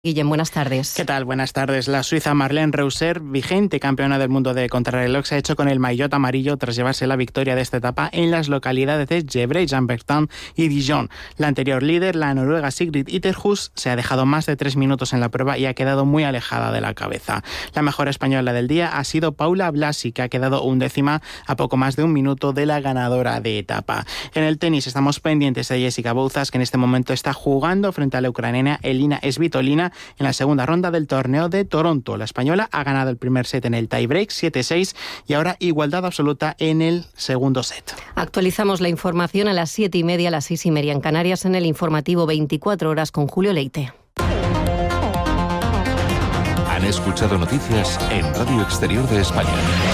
Guillem, buenas tardes. ¿Qué tal? Buenas tardes. La suiza Marlene Reusser, vigente campeona del mundo de contrarreloj, se ha hecho con el maillot amarillo tras llevarse la victoria de esta etapa en las localidades de Gevrey, Jean-Bertin y Dijon. La anterior líder, la noruega Sigrid Itterhus, se ha dejado más de 3 minutos en la prueba y ha quedado muy alejada de la cabeza. La mejor española del día ha sido Paula Blasi, que ha quedado 1ª a poco más de 1 minuto de la ganadora de etapa. En el tenis estamos pendientes de Jessica Bouzas, que en este momento está jugando frente a la ucraniana Elina Svitolina en la segunda ronda del torneo de Toronto. La española ha ganado el primer set en el tiebreak 7-6 y ahora igualdad absoluta en el segundo set. Actualizamos la información a las 7:30, a las 6:30 en Canarias, en el informativo 24 horas con Julio Leite. Han escuchado noticias en Radio Exterior de España.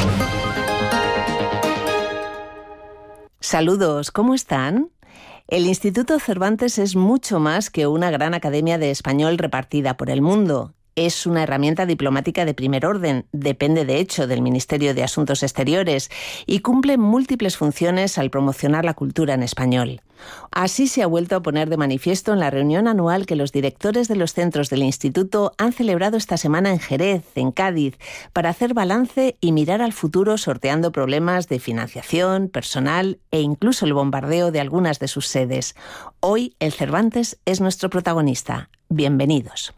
Saludos, ¿cómo están? El Instituto Cervantes es mucho más que una gran academia de español repartida por el mundo. Es una herramienta diplomática de primer orden, depende de hecho del Ministerio de Asuntos Exteriores y cumple múltiples funciones al promocionar la cultura en español. Así se ha vuelto a poner de manifiesto en la reunión anual que los directores de los centros del Instituto han celebrado esta semana en Jerez, en Cádiz, para hacer balance y mirar al futuro sorteando problemas de financiación, personal e incluso el bombardeo de algunas de sus sedes. Hoy el Cervantes es nuestro protagonista. Bienvenidos.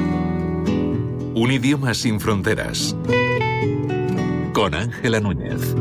Un idioma sin fronteras. Con Ángela Núñez.